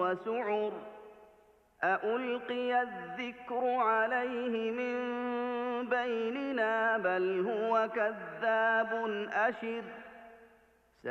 وسعر أألقي الذكر عليه من بيننا بل هو كذاب أشر